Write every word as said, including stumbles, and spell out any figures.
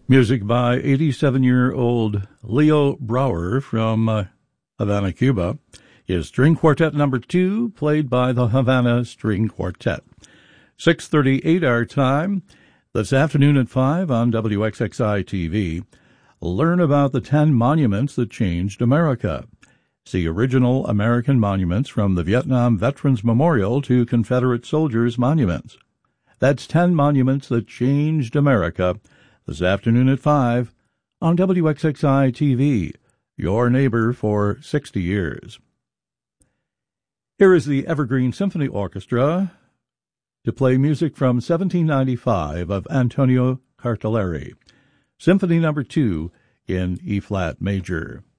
Music by eighty-seven-year-old Leo Brouwer from uh, Havana, Cuba. His String Quartet number two, played by the Havana String Quartet. six thirty-eight our time. This afternoon at five on W X X I T V. Learn about the ten monuments that changed America. See original American monuments from the Vietnam Veterans Memorial to Confederate Soldiers' monuments. That's ten monuments that changed America. This afternoon at five on W X X I T V, your neighbor for sixty years. Here is the Evergreen Symphony Orchestra to play music from seventeen ninety-five of Antonio Cartaleri, Symphony number two in E-flat major.